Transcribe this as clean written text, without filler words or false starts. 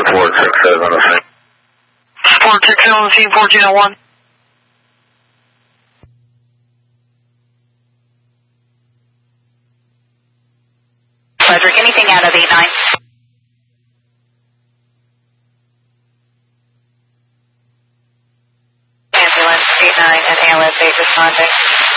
467 on the scene. 467 on the scene, 1401. Frederick, anything out of 89? Ambulance 89 and ALS 8 responding.